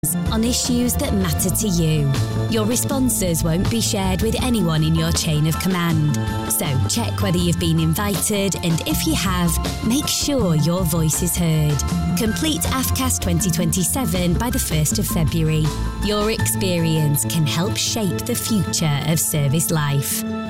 on issues that matter to you. Your responses won't be shared with anyone in your chain of command. So check whether you've been invited, and if you have, make sure your voice is heard. Complete AFCAS 2027 by the 1st of February. Your experience can help shape the future of service life.